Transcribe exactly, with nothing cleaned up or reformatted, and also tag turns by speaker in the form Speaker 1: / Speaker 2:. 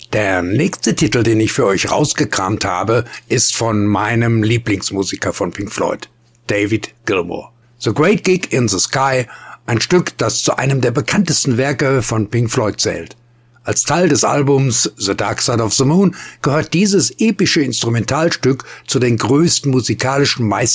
Speaker 1: Der nächste Titel, den ich für euch rausgekramt habe, ist von meinem Lieblingsmusiker von Pink Floyd, David Gilmour. The Great Gig in the Sky, ein Stück, das zu einem der bekanntesten Werke von Pink Floyd zählt. Als Teil des Albums The Dark Side of the Moon gehört dieses epische Instrumentalstück zu den größten musikalischen Meisterwerken